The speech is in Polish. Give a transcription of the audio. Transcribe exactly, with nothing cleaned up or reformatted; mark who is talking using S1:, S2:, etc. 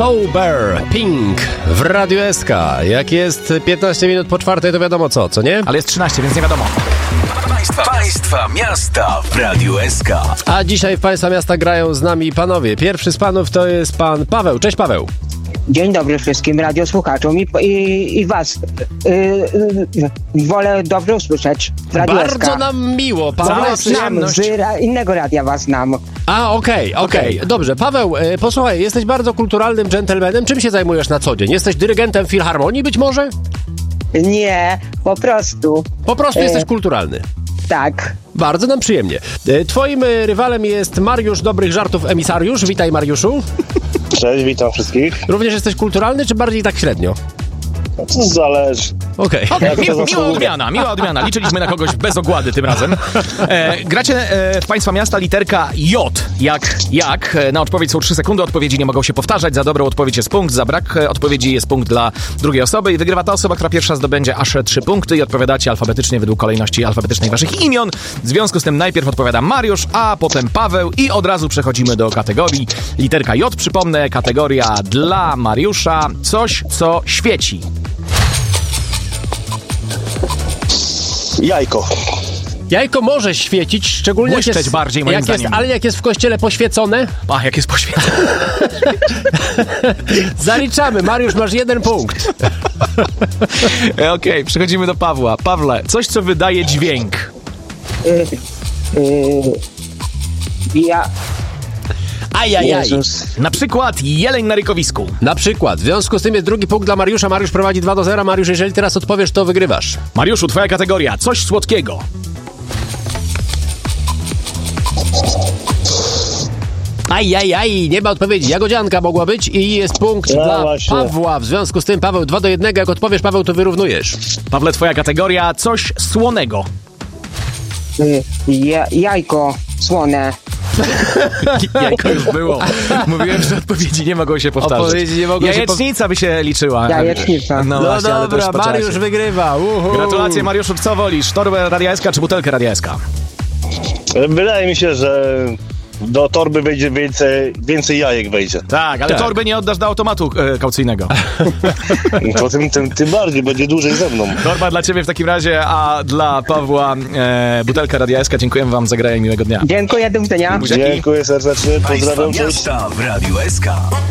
S1: Sober, Pink w Radiu S K. Jak jest piętnaście minut po czwartej, to wiadomo co, co nie?
S2: Ale jest trzynaście, więc nie wiadomo.
S3: Państwa, państwa miasta w Radiu S K.
S1: A dzisiaj w Państwa miasta grają z nami panowie. Pierwszy z panów to jest pan Paweł. Cześć Paweł.
S4: Dzień dobry wszystkim radiosłuchaczom i, i, i was. Yy, yy, wolę dobrze usłyszeć w Radiu S K.
S1: Bardzo nam miło,
S4: Bo
S1: Paweł.
S4: was znam, z ra- innego radia was znam.
S1: A, okej, okay, okej. Okay. Dobrze. Paweł, e, posłuchaj, jesteś bardzo kulturalnym dżentelmenem. Czym się zajmujesz na co dzień? Jesteś dyrygentem filharmonii być może?
S4: Nie, po prostu.
S1: Po prostu
S4: e,
S1: jesteś kulturalny.
S4: Tak.
S1: Bardzo nam przyjemnie. E, twoim e, rywalem jest Mariusz Dobrych Żartów Emisariusz. Witaj, Mariuszu.
S5: Cześć, witam wszystkich.
S1: Również jesteś kulturalny, czy bardziej tak średnio?
S5: No to zależy.
S1: Okej.
S2: Okay.
S5: Ja
S2: Mi,
S5: to
S2: miła
S5: zasługuję.
S2: odmiana, miła odmiana. Liczyliśmy na kogoś bez ogłady tym razem. E, gracie e, w Państwa miasta literka J. Jak, jak? E, na odpowiedź są trzy sekundy, odpowiedzi nie mogą się powtarzać. Za dobrą odpowiedź jest punkt, za brak e, odpowiedzi jest punkt dla drugiej osoby i wygrywa ta osoba, która pierwsza zdobędzie aż trzy punkty i odpowiadacie alfabetycznie według kolejności alfabetycznej waszych imion. W związku z tym najpierw odpowiada Mariusz, a potem Paweł i od razu przechodzimy do kategorii literka J. Przypomnę, kategoria dla Mariusza. Coś, co świeci.
S5: Jajko.
S1: Jajko może świecić, szczególnie jak
S2: Błyszczeć
S1: jest,
S2: bardziej, moim
S1: jak jest,
S2: zdaniem.
S1: ale jak jest w kościele poświecone,
S2: Ach, jak jest poświęcone.
S1: zaliczamy. Mariusz, masz jeden punkt.
S2: Okej, okay, przechodzimy do Pawła. Pawle, coś, co wydaje dźwięk.
S4: Yy, yy, ja...
S1: Ajajaj.
S4: Jezus.
S2: Na przykład jeleń na rykowisku.
S1: Na przykład. W związku z tym jest drugi punkt dla Mariusza. Mariusz prowadzi dwa do zera. Mariusz, jeżeli teraz odpowiesz, to wygrywasz.
S2: Mariuszu, twoja kategoria. Coś słodkiego.
S1: Ajajaj, nie ma odpowiedzi. Jagodzianka mogła być i jest punkt
S5: No
S1: dla
S5: właśnie.
S1: Pawła. W związku z tym, Paweł, dwa do jednego. Jak odpowiesz, Paweł, to wyrównujesz.
S2: Pawle, twoja kategoria. Coś słonego.
S4: Yy, ja, jajko słone.
S2: Jajko już było. Mówiłem, że odpowiedzi nie mogą się powtarzać.
S1: Odpowiedzi nie mogą się
S2: Jajecznica by się liczyła.
S4: Jajecznica.
S2: No,
S1: No
S2: właśnie, ale to już
S1: dobra,
S2: po czasie.
S1: Mariusz wygrywa. Uhu.
S2: Gratulacje, Mariuszu. Co wolisz? Torbę Radia S K czy butelkę Radia S K?
S5: Wydaje mi się, że do torby wejdzie więcej, więcej jajek wejdzie.
S2: Tak, ale
S1: Tak.
S2: torby nie oddasz do automatu e, kaucyjnego.
S5: To tym, tym, tym bardziej, będzie dłużej ze mną.
S2: Torba dla ciebie w takim razie, a dla Pawła e, butelka Radia S K. Dziękuję wam za grę i miłego dnia.
S4: Dziękuję, do widzenia.
S2: Buziaki.
S5: Dziękuję serdecznie,
S3: Państwa
S5: pozdrawiam, cześć.
S3: miasta w Radiu S K.